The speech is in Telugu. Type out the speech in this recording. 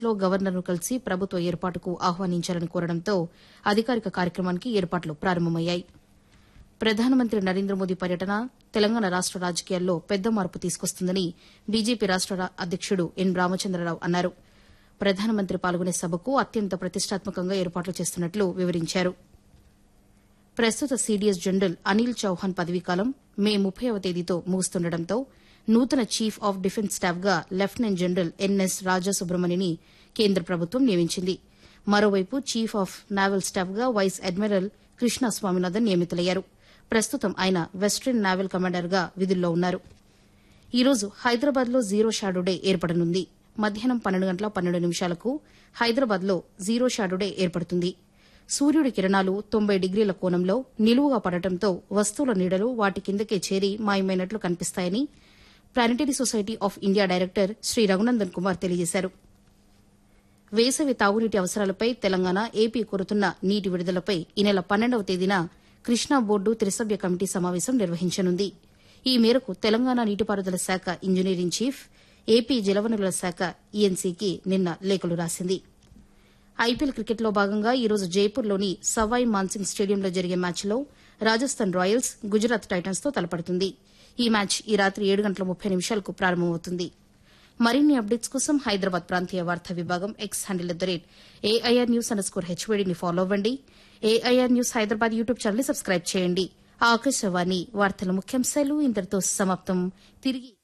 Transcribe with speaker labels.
Speaker 1: లో గవర్నర్ను కలిసి ప్రభుత్వ ఏర్పాటుకు ఆహ్వానించాలని కోరడంతో అధికారిక కార్యక్రమానికి ఏర్పాట్లు ప్రారంభమయ్యాయి. ప్రధానమంత్రి నరేంద్ర మోదీ పర్యటన తెలంగాణ రాష్ట రాజకీయాల్లో పెద్ద మార్పు తీసుకొస్తుందని బీజేపీ రాష్ట అధ్యకుడు ఎన్ రామచంద్రరావు అన్నారు. ప్రధానమంత్రి పాల్గొనే సభకు అత్యంత ప్రతిష్టాత్మకంగా ఏర్పాట్లు చేస్తున్నట్లు వివరించారు. ప్రస్తుత సీడీఎస్ జనరల్ అనిల్ చౌహాన్ పదవీకాలం మే 30వ తేదీతో ముగుస్తుండటంతో నూతన chief of defence స్టాఫ్గా lieutenant general NS రాజా సుబ్రహ్మణ్యని కేంద్ర ప్రభుత్వం నియమించింది. మరోవైపు chief of naval స్టాఫ్గా vice admiral Krishna Swaminathan నియమితులయ్యారు. ప్రస్తుతం ఆయన వెస్టర్న్ నావల్ కమాండర్గా విధుల్లో ఉన్నారు. ఈ రోజు హైదరాబాద్లో జీరో షాడో డే ఏర్పడనుంది. మధ్యాహ్నం 12:12 హైదరాబాద్లో జీరో షాడో డే ఏర్పడుతుంది. సూర్యుడి కిరణాలు 90 డిగ్రీల కోణంలో నిలువుగా పడటంతో వస్తువుల నీడలు వాటి కిందకే చేరి మాయమైనట్లు కనిపిస్తాయని planetary society of India director Shri Raghunandan Kumar తెలియజేశారు. వేసవి తాగునీటి అవసరాలపై తెలంగాణ, ఏపీ కోరుతున్న నీటి విడుదలపై ఈ నెల 12వ తేదీన కృష్ణా బోర్డు త్రిసభ్య కమిటీ సమావేశం నిర్వహించనుంది. ఈ మేరకు తెలంగాణ నీటిపారుదల శాఖ ఇంజనీరింగ్ చీఫ్, ఏపీ జలవనరుల శాఖ ఈఎన్సీకి నిన్న లేఖలు రాసింది. ఐపీఎల్ క్రికెట్లో భాగంగా ఈ రోజు జైపూర్లోని సవాయ్ మాన్సింగ్ స్టేడియంలో జరిగే మ్యాచ్లో రాజస్థాన్ రాయల్స్ గుజరాత్ టైటన్స్తో తలపడుతుంది. ఈ మ్యాచ్ ఈ రాత్రి 7:30 ప్రారంభమవుతుంది. మరిన్ని అప్డేట్స్ కోసం హైదరాబాద్ ప్రాంతీయ వార్తా విభాగం ఎక్స్ హ్యాండిల్ @AIRnews_HVDని ఫాలో అవ్వండి. ఏఐఆర్ న్యూస్ హైదరాబాద్ యూట్యూబ్ ఛానల్ని సబ్స్క్రైబ్ చేయండి. ఆకాశవాణి వార్తల ముఖ్యాంశాలు ఇంతటితో సమాప్తం. తిరిగి